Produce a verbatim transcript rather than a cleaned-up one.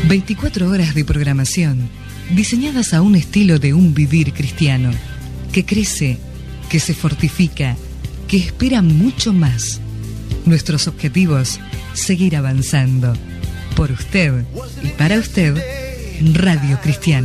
veinticuatro horas de programación diseñadas a un estilo de un vivir cristiano que crece, que se fortifica, que espera mucho más. Nuestros objetivos, seguir avanzando. Por usted y para usted, Radio Cristiana.